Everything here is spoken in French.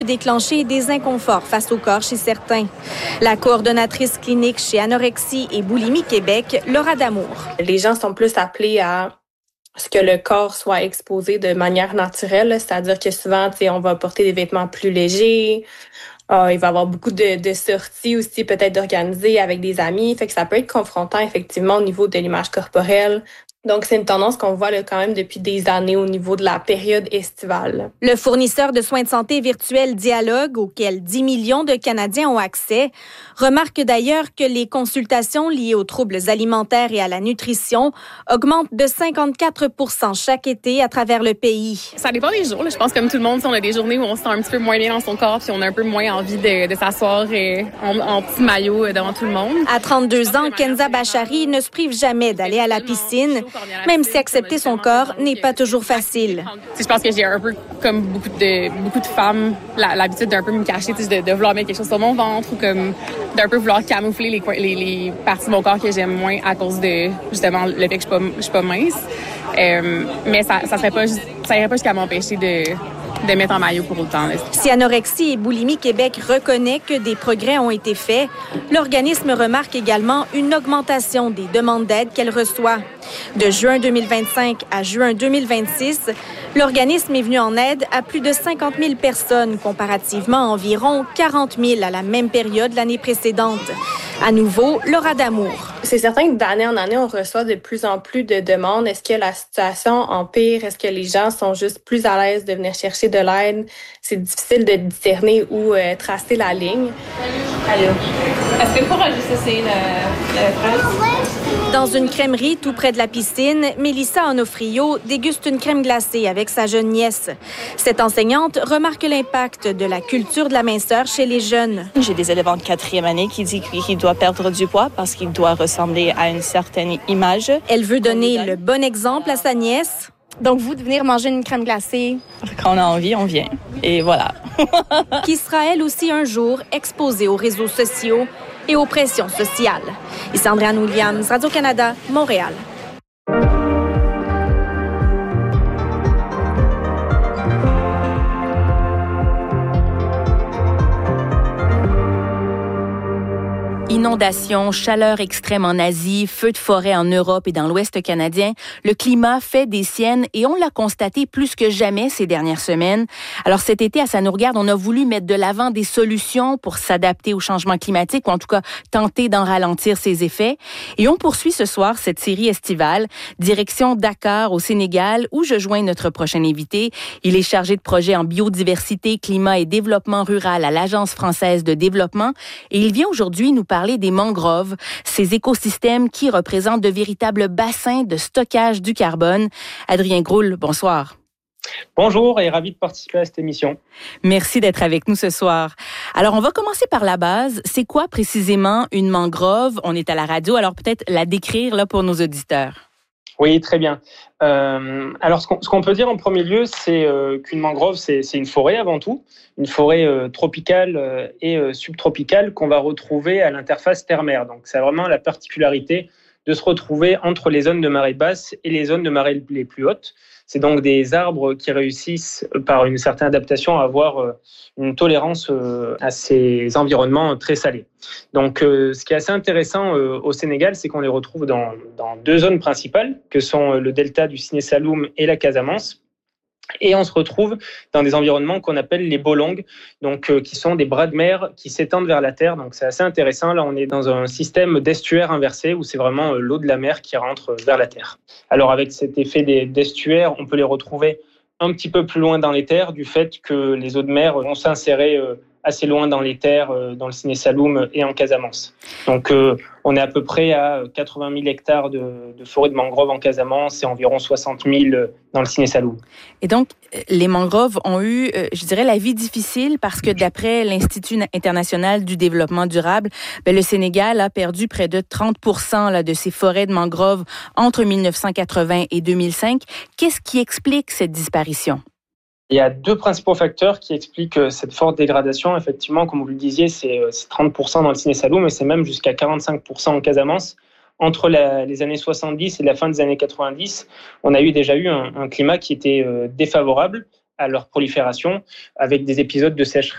déclencher des inconforts face au corps chez certains. La coordonnatrice clinique chez Anorexie et Boulimie Québec, Laura Damour. Les gens sont plus appelés à ce que le corps soit exposé de manière naturelle, c'est-à-dire que souvent, on va porter des vêtements plus légers. Il va y avoir beaucoup de sorties aussi, peut-être d'organiser avec des amis. Fait que ça peut être confrontant, effectivement, au niveau de l'image corporelle. Donc, c'est une tendance qu'on voit là, quand même depuis des années au niveau de la période estivale. Le fournisseur de soins de santé virtuel Dialogue, auquel 10 millions de Canadiens ont accès, remarque d'ailleurs que les consultations liées aux troubles alimentaires et à la nutrition augmentent de 54 % chaque été à travers le pays. Ça dépend des jours. Là. Je pense comme tout le monde, on a des journées où on se sent un petit peu moins bien dans son corps puis on a un peu moins envie de s'asseoir en petit maillot devant tout le monde. À 32 ans, Kenza Bachari ne se prive jamais d'aller à la piscine, même si accepter son corps n'est pas toujours facile. Je pense que j'ai un peu, comme beaucoup de femmes, l'habitude d'un peu me cacher, de vouloir mettre quelque chose sur mon ventre ou comme d'un peu vouloir camoufler les parties de mon corps que j'aime moins à cause de, justement, le fait que je suis pas mince. Mais ça irait pas jusqu'à m'empêcher de mettre en maillot pour autant. Là. Si Anorexie et Boulimie Québec reconnaît que des progrès ont été faits, l'organisme remarque également une augmentation des demandes d'aide qu'elle reçoit. De juin 2025 à juin 2026, l'organisme est venu en aide à plus de 50 000 personnes, comparativement à environ 40 000 à la même période l'année précédente. À nouveau, Laura Damour. C'est certain que d'année en année, on reçoit de plus en plus de demandes. Est-ce que la situation empire? Est-ce que les gens sont juste plus à l'aise de venir chercher de l'aide? C'est difficile de discerner où tracer la ligne. Allô. Est-ce que pour ajuster le fraise? Dans une crèmerie tout près de la piscine, Mélissa Onofrio déguste une crème glacée avec sa jeune nièce. Cette enseignante remarque l'impact de la culture de la minceur chez les jeunes. J'ai des élèves en 4e année qui disent qu'il doit perdre du poids parce qu'il doit ressembler à une certaine image. Elle veut donner le bon exemple à sa nièce. Donc, vous, de venir manger une crème glacée? Quand on a envie, on vient. Et voilà. Qui sera, elle aussi, un jour exposée aux réseaux sociaux et aux pressions sociales. Ici Andréane Williams, Radio-Canada, Montréal. Inondations, chaleur extrême en Asie, feux de forêt en Europe et dans l'Ouest canadien, le climat fait des siennes et on l'a constaté plus que jamais ces dernières semaines. Alors cet été, à Ça nous regarde, on a voulu mettre de l'avant des solutions pour s'adapter au changement climatique ou en tout cas tenter d'en ralentir ses effets. Et on poursuit ce soir cette série estivale, direction Dakar au Sénégal, où je joins notre prochain invité. Il est chargé de projets en biodiversité, climat et développement rural à l'Agence française de développement et il vient aujourd'hui nous parler des mangroves, ces écosystèmes qui représentent de véritables bassins de stockage du carbone. Adrien Groul, bonsoir. Bonjour et ravi de participer à cette émission. Merci d'être avec nous ce soir. Alors, on va commencer par la base. C'est quoi précisément une mangrove? On est à la radio, alors peut-être la décrire là pour nos auditeurs. Oui, très bien. Alors, ce qu'on peut dire en premier lieu, c'est qu'une mangrove, c'est une forêt avant tout, une forêt tropicale et subtropicale qu'on va retrouver à l'interface terre-mer. Donc, c'est vraiment la particularité de se retrouver entre les zones de marée basse et les zones de marée les plus hautes. C'est donc des arbres qui réussissent, par une certaine adaptation, à avoir une tolérance à ces environnements très salés. Donc, ce qui est assez intéressant au Sénégal, c'est qu'on les retrouve dans deux zones principales, que sont le delta du Siné Saloum et la Casamance. Et on se retrouve dans des environnements qu'on appelle les bolongs, donc qui sont des bras de mer qui s'étendent vers la terre. Donc c'est assez intéressant. Là, on est dans un système d'estuaire inversé où c'est vraiment l'eau de la mer qui rentre vers la terre. Alors avec cet effet d'estuaire, on peut les retrouver un petit peu plus loin dans les terres du fait que les eaux de mer vont s'insérer assez loin dans les terres, dans le Siné Saloum et en Casamance. Donc on est à peu près à 80 000 hectares de forêt de mangroves en Casamance et environ 60 000 dans le Siné Saloum. Et donc, les mangroves ont eu, je dirais, la vie difficile parce que d'après l'Institut international du développement durable, le Sénégal a perdu près de 30 % là, de ses forêts de mangroves entre 1980 et 2005. Qu'est-ce qui explique cette disparition? Il y a deux principaux facteurs qui expliquent cette forte dégradation. Effectivement, comme vous le disiez, c'est 30% dans le Siné Saloum et c'est même jusqu'à 45% en Casamance. Entre les années 70 et la fin des années 90, on a déjà eu un climat qui était défavorable à leur prolifération, avec des épisodes de sécheresse